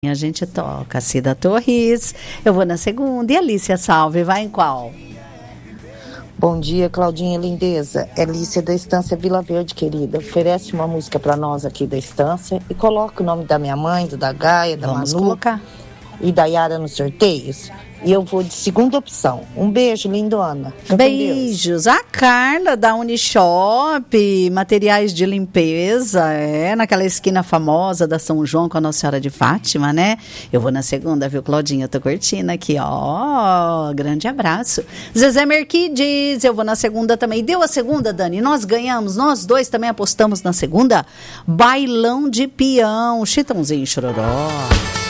A gente toca Cida Torres, eu vou na segunda. E Alícia Salve, vai em qual? Bom dia, Claudinha lindeza. É Lícia da Estância Vila Verde, querida. Oferece uma música para nós aqui da Estância e coloca o nome da minha mãe, da Gaia, da Vamos Manu colocar. E da Yara nos sorteios. E eu vou de segunda opção. Um beijo, lindona. Fica Beijos. A Carla da Unishop, materiais de limpeza, naquela esquina famosa da São João com a Nossa Senhora de Fátima, né? Eu vou na segunda, viu, Claudinha? Eu tô curtindo aqui, ó. Grande abraço. Zezé Merquides, eu vou na segunda também. Deu a segunda, Dani? Nós ganhamos, nós dois também apostamos na segunda. Bailão de Peão, Chitãozinho Chororó.